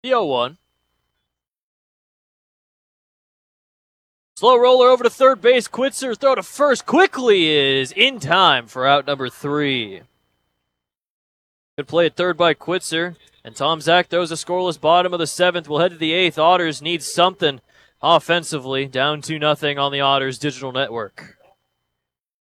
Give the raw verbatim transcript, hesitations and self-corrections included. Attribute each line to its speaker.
Speaker 1: The oh one. Slow roller over to third base. Quitzer throw to first quickly is in time for out number three. Good play at third by Quitzer. And Tom Zach throws a scoreless bottom of the seventh. We'll head to the eighth. Otters need something offensively. Down two nothing on the Otters Digital Network.